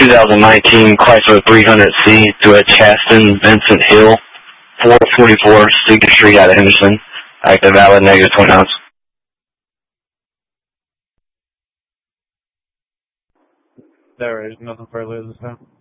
2019 Chrysler 300C to a Chaston Vincent Hill, 444 Steuben Street out of Henderson. Active valid, negative 20 ounce. There is nothing further this time.